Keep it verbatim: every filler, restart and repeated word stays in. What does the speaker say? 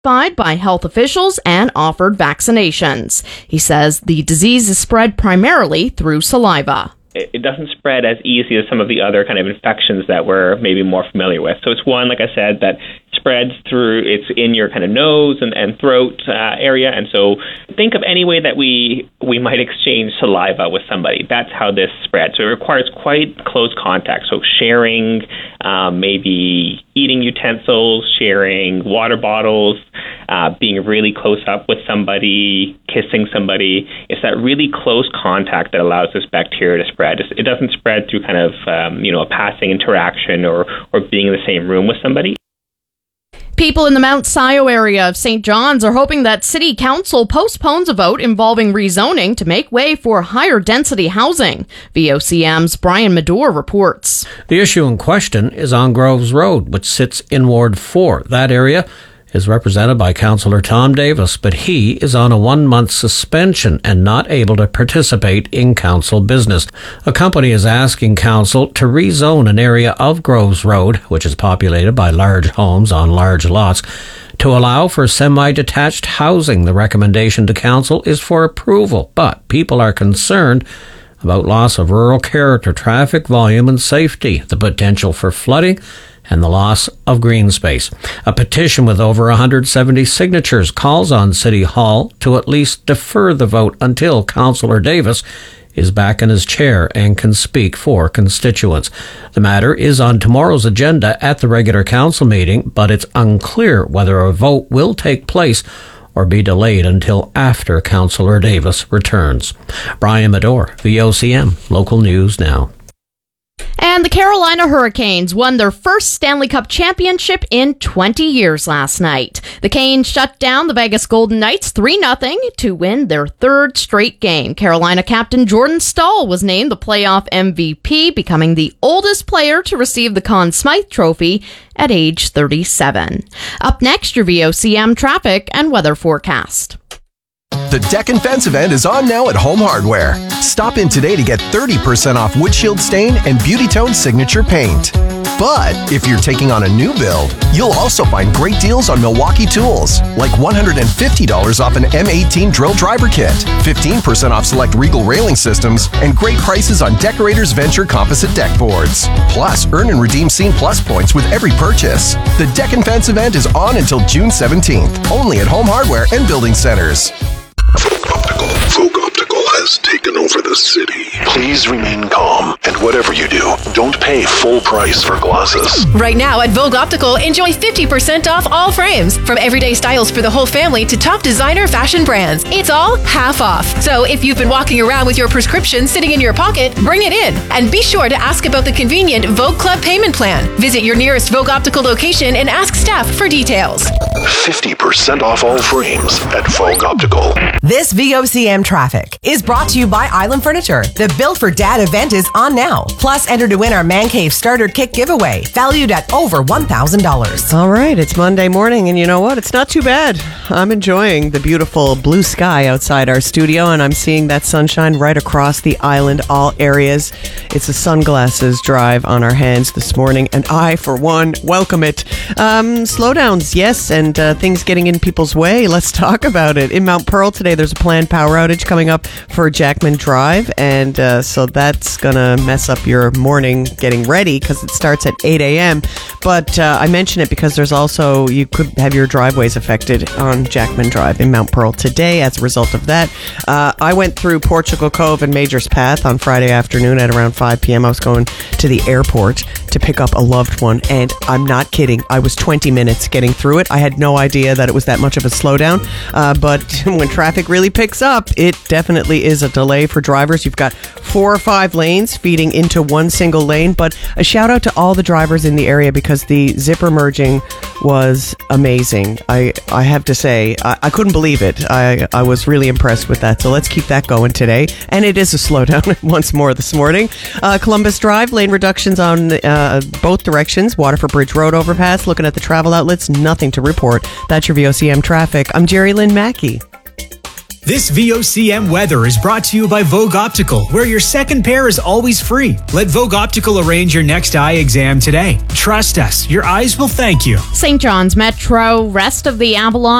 by health officials and offered vaccinations. He says the disease is spread primarily through saliva. It doesn't spread as easy as some of the other kind of infections that we're maybe more familiar with. So it's one, like I said, that spreads through, it's in your kind of nose and, and throat uh, area. And so think of any way that we we might exchange saliva with somebody. That's how this spreads. So it requires quite close contact. So sharing, um, maybe eating utensils, sharing water bottles, uh, being really close up with somebody, kissing somebody. It's that really close contact that allows this bacteria to spread. It doesn't spread through kind of, um, you know, a passing interaction or, or being in the same room with somebody. People in the Mount Sion area of Saint John's are hoping that City Council postpones a vote involving rezoning to make way for higher density housing. V O C M's Brian Medore reports. The issue in question is on Groves Road, which sits in Ward four. That area is represented by Councillor Tom Davis, but he is on a one-month suspension and not able to participate in council business. A company is asking council to rezone an area of Groves Road, which is populated by large homes on large lots, to allow for semi-detached housing. The recommendation to council is for approval, but people are concerned about loss of rural character, traffic volume and safety, the potential for flooding, and the loss of green space. A petition with over one hundred seventy signatures calls on City Hall to at least defer the vote until Councillor Davis is back in his chair and can speak for constituents. The matter is on tomorrow's agenda at the regular council meeting, but it's unclear whether a vote will take place or be delayed until after Councillor Davis returns. Brian Medore, V O C M, Local News Now. And the Carolina Hurricanes won their first Stanley Cup championship in twenty years last night. The Canes shut down the Vegas Golden Knights three nothing to win their third straight game. Carolina captain Jordan Staal was named the playoff M V P, becoming the oldest player to receive the Conn Smythe Trophy at age thirty-seven. Up next, your V O C M traffic and weather forecast. The Deck and Fence event is on now at Home Hardware. Stop in today to get thirty percent off windshield stain and Beauty Tone signature paint. But if you're taking on a new build, you'll also find great deals on Milwaukee tools, like one hundred fifty dollars off an M eighteen drill driver kit, fifteen percent off select Regal railing systems, and great prices on Decorators Venture composite deck boards. Plus, earn and redeem Scene Plus points with every purchase. The Deck and Fence event is on until June seventeenth, only at Home Hardware and Building Centers. Optical. Vogue Optical has taken over the city. Please remain calm, and whatever you do, don't pay full price for glasses. Right now at Vogue Optical, enjoy fifty percent off all frames. From everyday styles for the whole family to top designer fashion brands. It's all half off. So if you've been walking around with your prescription sitting in your pocket, bring it in. And be sure to ask about the convenient Vogue Club payment plan. Visit your nearest Vogue Optical location and ask staff for details. fifty percent off all frames at Vogue Optical. This V O C M traffic is brought to you by Island Furniture. The Built for Dad event is on now. Plus, enter to win our Man Cave Starter Kit giveaway, valued at over one thousand dollars. All right, it's Monday morning, and you know what? It's not too bad. I'm enjoying the beautiful blue sky outside our studio, and I'm seeing that sunshine right across the island, all areas. It's a sunglasses drive on our hands this morning, and I, for one, welcome it. Um, slowdowns, yes, and uh, things getting in people's way. Let's talk about it. In Mount Pearl today, there's a planned power outage coming up for Jackman Drive, and uh, so that's going to mess up your morning getting ready because it starts at eight a.m. But uh, I mention it because there's also, you could have your driveways affected on Jackman Drive in Mount Pearl today as a result of that. Uh, I went through Portugal Cove and Major's Path on Friday afternoon at around five p.m. I was going to the airport to pick up a loved one, and I'm not kidding. I was twenty minutes getting through it. I had no idea that it was that much of a slowdown, uh, but when traffic really picks up, it definitely is a delay for drivers. You've got four or five lanes feeding into one single lane, but a shout out to all the drivers in the area because the zipper merging was amazing. I, I have to say, I, I couldn't believe it. I, I was really impressed with that. So let's keep that going today. And it is a slowdown once more this morning. Uh, Columbus Drive, lane reductions on uh, both directions. Waterford Bridge Road overpass. Looking at the travel outlets, nothing to report. That's your V O C M traffic. I'm Jerry Lynn Mackey. This V O C M weather is brought to you by Vogue Optical, where your second pair is always free. Let Vogue Optical arrange your next eye exam today. Trust us, your eyes will thank you. Saint John's Metro, rest of the Avalon